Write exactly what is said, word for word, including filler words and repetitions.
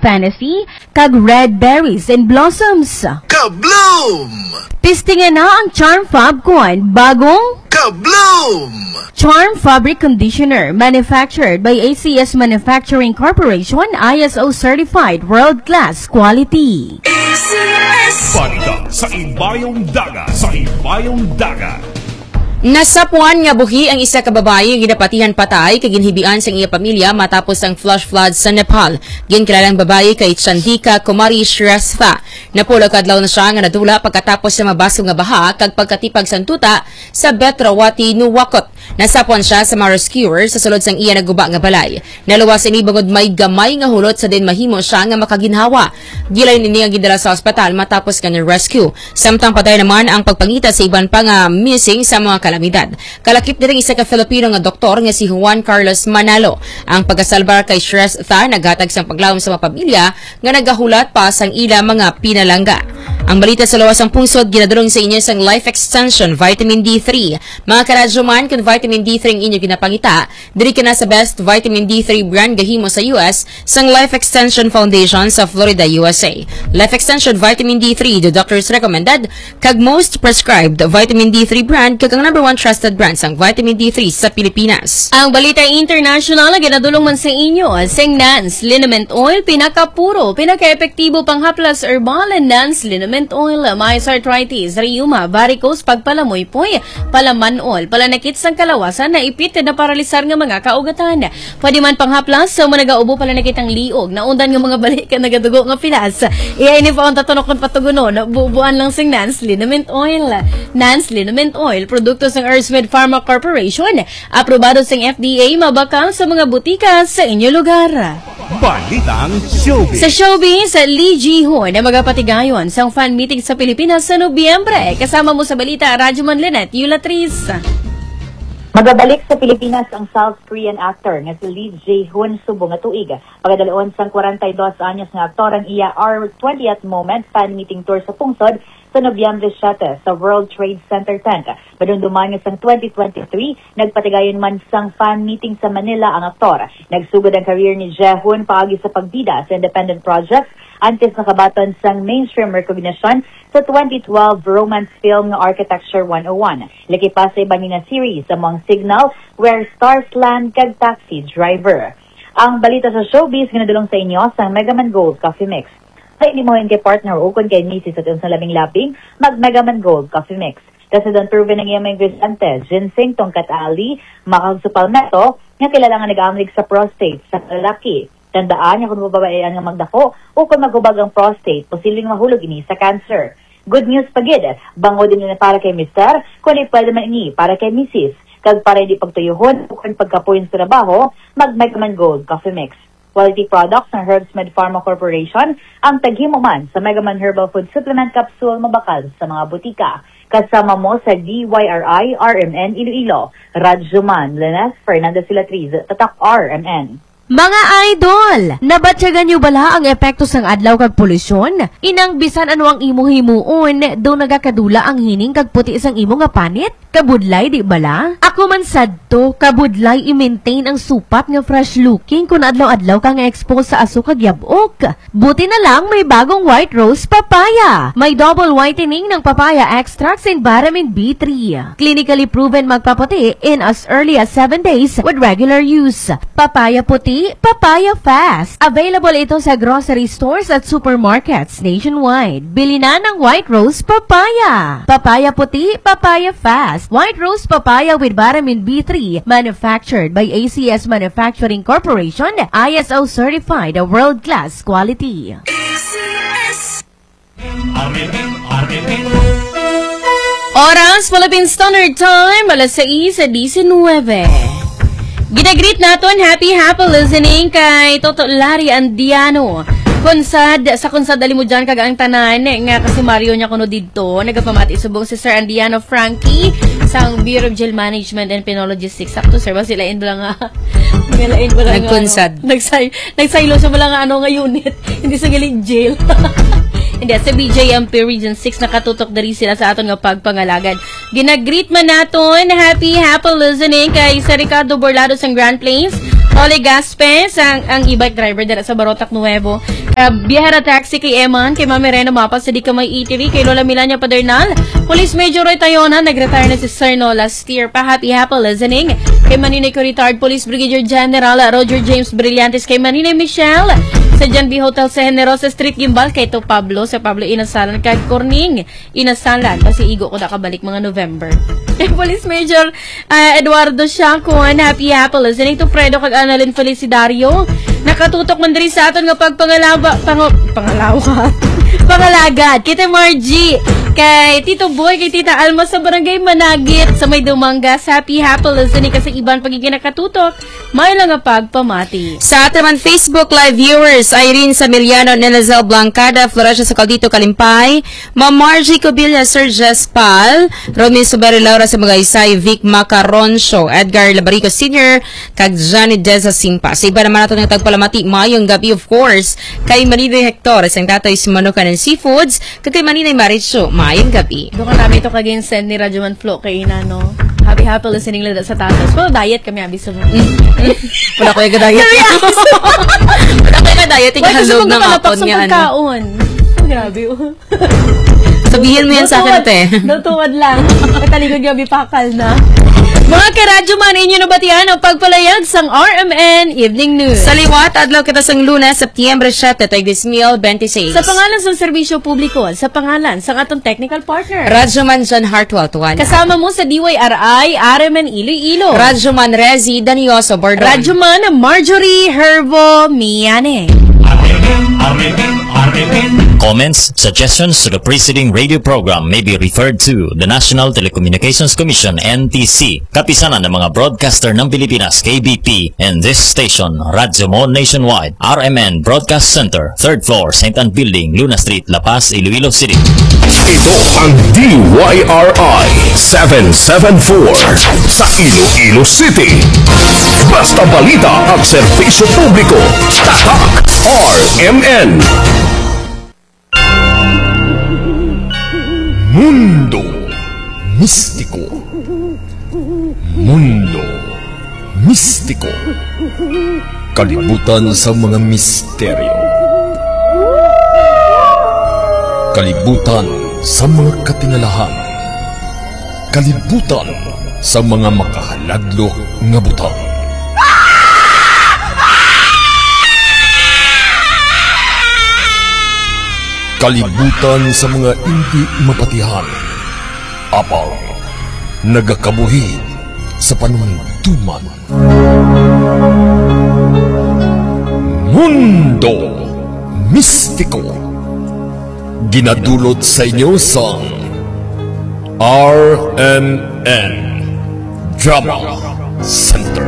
Fantasy, kag Red Berries and Blossoms. Kabloom! Testingan na ang Charm Fab Con, bagong Kabloom! Charm Fabric Conditioner, manufactured by A C S Manufacturing Corporation, I S O certified, world-class quality. Balita sa Ibayong Daga, sa Ibayong Daga. Nasapuan nga buhi ang isa ka babae ginapatihan patay kay ginhibian sa iya pamilya matapos ang flash flood sa Nepal. Ginkilalang babae kay Chandika Kumari Shrestha. Napula kadlaw na siya nga nadula pagkatapos sa mabasog nga baha kag pagkatipag santuta sa Betrawati, Nuwakot. Nasapuan siya sa mga rescuers sa sulod sang iya naguba nga balay. Naluwas ini bangod may gamay nga hulot sa din mahimo siya nga makaginhawa. Gilay nini ang gidala sa ospital matapos kanyang rescue. Samtang patay naman ang pagpangita sa iban pa nga missing sa mga kalamidad. Kalakip din isa ka Filipino nga doktor nga si Juan Carlos Manalo. Ang pagkasalbar kay Shrestha naghatag sang paglawom sa mga pamilya nga nagahulat pa sang ila mga pinalangga. Ang balita sa lawas ng pungsod ginadulong sa inyo sang Life Extension Vitamin D three. Mga karadyo man kung Vitamin D three ang inyo ginapangita, diri ka na sa best Vitamin D three brand gahimo sa U S sang Life Extension Foundation sa Florida, U S A. Life Extension Vitamin D three, the doctors recommended kag most prescribed Vitamin D three brand kag ang number one trusted brand sang Vitamin D three sa Pilipinas. Ang balita international na ginadulong man sa inyo sang Nance Liniment Oil, pinakapuro, pinaka-epektibo panghaplas herbal and Nance Liniment Oil, may arthritis, rheuma, varicose, pagpalamoy-poy, palamanol, palanakit sang kalawasan na ipit na paralisar nga mga kaugatan. Pwede man panghaplas sa so, managaubo palanakit ang liog, naundan nga mga balik ka nagadugo nga pilas. Iya ini pa ang tatunok ng patugunon, bubuan lang sang Nance Liniment Oil. Nance Liniment Oil, produkto sang Earthmed Pharma Corporation, aprobado sang F D A, mabakal sa mga butika sa inyo lugar. Balitang Showbiz. Sa showbiz, Lee Ji-hoon na magapatigayon sa fan meeting sa Pilipinas sa Nobyembre. Kasama mo sa balita, Radyo Manlinet, Yulatriz. Magabalik sa Pilipinas ang South Korean actor nga si Lee Ji-hoon subong nga tuig. Pagdalaon sang forty-two anyos nga aktor ang iya R twentieth Moment fan meeting tour sa pungsod sa Nobyembre siyete sa World Trade Center tent. Madunduman nga sang twenty twenty-three, nagpatigayon man sang fan meeting sa Manila ang aktor. Nagsugod ang career ni Ji-hoon paagi sa pagbida sa independent projects antes nakabaton sang mainstream recognition sa twenty twelve romance film nga Architecture one oh one. Laki pa sa iba nga series among Signal, Where Stars Land, kag Taxi Driver. Ang balita sa showbiz ginadulong sa inyo sang Megaman Gold Coffee Mix. Sa inimuhin kay partner o kung kay misis at sa labing-labing, mag Megaman Gold Coffee Mix. Kasi doon proven ng iyang ingrediente, ginseng, tongkat ali, makag palmetto, nga kilala nga nag-aamlig sa prostate sa lalaki. Tandaan niya kung mababayan nga magdako o kung magubag ang prostate, posibleng mahulog ini sa cancer. Good news pagid, bango din na para kay mister, kung di pwede man ini para kay misis. Kag para hindi pagtuyuhon o kung pagkapuyin sa trabaho, mag Megaman Gold Coffee Mix. Quality products ng Herbsmed Pharma Corporation ang taghimo man sa Megaman Herbal Food Supplement Capsule mabakal sa mga butika. Kasama mo sa D Y R I R M N Iloilo, Radyo Man, Lenes Fernandez Ilatriz, Tatak R M N. Mga idol, nabatsyagan nyo bala ang epekto sang adlaw kag polusyon? Inang bisan ano ang imo himuon, do nagakadula ang hining kag puti sang imo nga panit? Kabudlay di bala? Ako man sadto, kabudlay i-maintain ang supat nga fresh looking kung adlaw-adlaw ka nga expose sa aso kag yabok. Buti na lang may bagong White Rose Papaya. May double whitening ng papaya extracts and vitamin B three. Clinically proven magpaputi in as early as seven days with regular use. Papaya puti, papaya fast. Available ito sa grocery stores at supermarkets nationwide. Bili na ng White Rose Papaya. Papaya puti, papaya fast. White Rose Papaya with vitamin B three, manufactured by A C S Manufacturing Corporation, I S O certified, a world-class quality. Oras, Philippine Standard Time, alas sais nineteen. Ginagreet naton, happy, happy listening kay Toto Larry Andiano. Konsad, sa konsad dali mo dyan kag ang tanan nga kasi Mario niya kuno dito nagapamati subong si Sir Andiano Frankie sang Bureau of Jail Management and Penologistics. Sakto sir ba sila in ba nga Ngalain ba nga nagkonsad ano, nagsay nagsaylo sa mga ano nga unit hindi sa gilid jail. Hindi, sa B J M P Region six nakatutok dari sila sa aton nga pagpangalagan. Ginagreet man naton, happy, happy listening kay Sir Ricardo Borlado sang Grand Plains. Oli Gaspes, ang, ang e-bike driver dala sa Barotac Nuevo. Uh, Biyahera Taxi kay Eman, kay Mami Rena Mapas, sa di ka may eatery, kay Lola Milania Padernal. Police Major Roy Tayona, nag-retire na si Sir No last year. Pa-happy happy listening. Kay Maninay ko retired Police Brigadier General Roger James Brillantes, kay Maninay Michelle. Sa Jan B Hotel sa Generosa Street Gimbal, kay to Pablo, sa Pablo Inasalan, kay Corning Inasalan. Kasi igo ko nakabalik mga November. Kay Police Major uh, Eduardo Shankon, happy happy listening to Fredo kag Annalyn Felicidario. Nakatutok man diri sa aton nga pagpangalaba pang pangalawa. Pangalagad kita Margie, kay Tito Boy, kay Tita Alma sa Barangay Managit sa May Dumangas. Happy happy listening kasi iban pagiging nakatutok. May lang nga pagpamati. Sa ating man Facebook Live viewers, Irene Samiliano, Nenazel Blancada, Florencia Sacaldito Kalimpay, Ma'am Margie Cobilla, Sir Jess Pal, Romy Suberi Laura sa Magaysay, Vic Macaroncio, Edgar Labarico Senior, kag Johnny Deza Simpa. Sa iba naman natin ng tagpalamati, mayong gabi of course, kay Maninay Hector, isang tatay si Manuka ng Seafoods, kag kay Maninay Maricho, mayong gabi. Doon ka namin ito kaging send ni Radyoman Flo kay Ina, no? Happy happy listening lang sa tatas. Pero diet kami abis sa mga. Wala ko yung diet. Wala ko yung diet. Ikahalog ng apon niya. Pagkaon. Grabe. Sabihin mo yan sa akin, te. Natuwad lang. Kataligod gabi pakal na. Mga karadyo man, inyo nabatian ang pagpalayag sang R M N Evening News. Sa liwat, adlaw kita sang Lunes, Septyembre siyete, twenty twenty-six. Sa pangalan sa serbisyo publiko, sa pangalan sa atong technical partner, Radyoman John Hartwell, Tuwan. Kasama mo sa D Y R I, R M N Iloilo. Radyoman Rezi Danioso, Bordon. Radyoman Marjorie Herbo Miane. Comments, suggestions to the preceding radio program may be referred to the National Telecommunications Commission N T C, kapisanan ng mga broadcaster ng Pilipinas K B P, and this station, Radyo Mo Nationwide, R M N Broadcast Center, third floor, Saint Anne Building, Luna Street, La Paz, Iloilo City. Ito ang D Y R I seven seven four sa Iloilo City. Basta balita at serbisyo publiko, tatak R M N. Mundo Mistiko. Mundo Mistiko. Kalibutan sa mga misteryo. Kalibutan sa mga katingalahan. Kalibutan sa mga makahaladlok nga butang. Kalibutan sa mga hindi mapatihan. Apaw, nagakabuhi sa panuntuman. Mundo Mistiko. Ginadulot sa inyo sa R M N Drama Center.